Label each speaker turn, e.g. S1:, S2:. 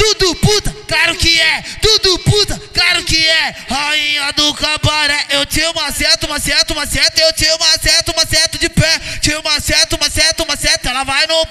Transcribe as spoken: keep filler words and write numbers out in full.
S1: tudo puta, claro que é, tudo puta, claro que é. Rainha do cabaré, eu te maceto, maceto, maceto, eu te maceto, maceto de pé, te maceto, maceto, maceto, ela vai no